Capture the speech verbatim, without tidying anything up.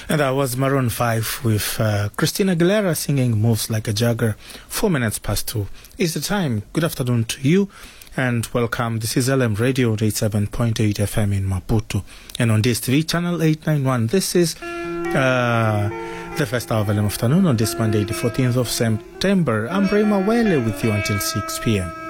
And that was Maroon five with uh, Christina Aguilera singing Moves Like a Jagger. Four minutes past two is the time. Good afternoon to you and welcome. This is L M Radio eighty-seven point eight F M in Maputo. And on D S T V channel eight ninety-one. This is uh, the first hour of L M afternoon on this Monday, the fourteenth of September. I'm Brema Wele with you until six p.m.